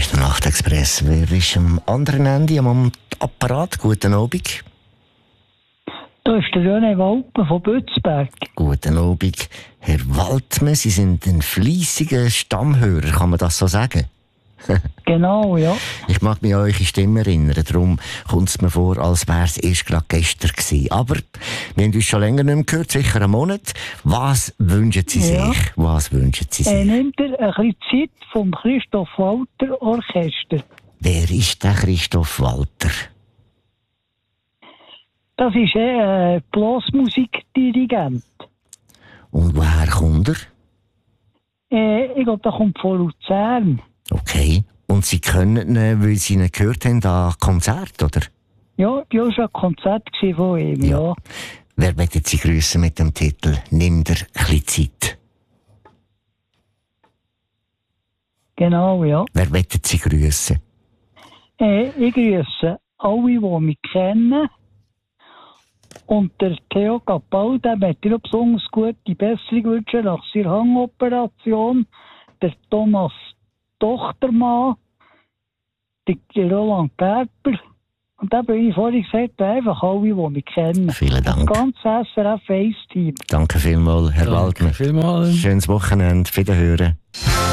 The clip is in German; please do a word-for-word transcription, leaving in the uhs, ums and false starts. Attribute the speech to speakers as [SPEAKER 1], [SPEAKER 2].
[SPEAKER 1] ist der Nachtexpress. Wer ist am anderen Ende am Apparat? Guten Abend.
[SPEAKER 2] Da ist der René Walpen von Bützberg.
[SPEAKER 1] Guten Abend, Herr Waltmann. Sie sind ein fleissiger Stammhörer, kann man das so sagen?
[SPEAKER 2] Genau, ja.
[SPEAKER 1] Ich mag mich an eure Stimme erinnern, darum kommt es mir vor, als wäre es erst gerade gestern gewesen. Aber wir haben uns schon länger nicht mehr gehört, sicher einen Monat. Was wünschen Sie
[SPEAKER 2] Ja.
[SPEAKER 1] sich? Was wünschen Sie sich?
[SPEAKER 2] Er nimmt er ein bisschen Zeit vom Christoph Walter Orchester.
[SPEAKER 1] Wer ist der Christoph Walter?
[SPEAKER 2] Das ist ein äh, Blasmusikdirigent.
[SPEAKER 1] Und woher kommt er?
[SPEAKER 2] Äh, ich glaube, der kommt von Luzern.
[SPEAKER 1] Okay. Und Sie können ihn, weil Sie ihn gehört haben, an Konzert, oder?
[SPEAKER 2] Ja, ich war schon ein Konzert von ihm, ja.
[SPEAKER 1] Ja. Wer möchte Sie grüßen mit dem Titel «Nimm dir ein bisschen Zeit»?
[SPEAKER 2] Genau, ja.
[SPEAKER 1] Wer möchte Sie grüßen?
[SPEAKER 2] Äh, ich grüße alle, die mich kennen. Und der Theo Capal, der möchte mir besonders gute Besserung wünschen nach seiner Hangoperation. Der Thomas Tochtermann, der Roland Gerber. Und da bin ich vorhin gesagt, einfach alle, die mich kennen.
[SPEAKER 1] Vielen Dank.
[SPEAKER 2] Das ganze S R F eins Team.
[SPEAKER 1] Danke vielmals, Herr
[SPEAKER 3] Danke
[SPEAKER 1] Waldmann.
[SPEAKER 3] vielmals.
[SPEAKER 1] Schönes Wochenende. Wiederhören.